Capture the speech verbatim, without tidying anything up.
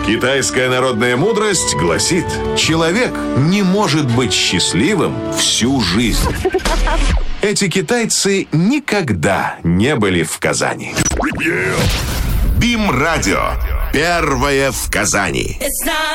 Китайская народная мудрость гласит: человек не может быть счастливым всю жизнь. Эти китайцы никогда не были в Казани. БИМ-радио. Первое в Казани.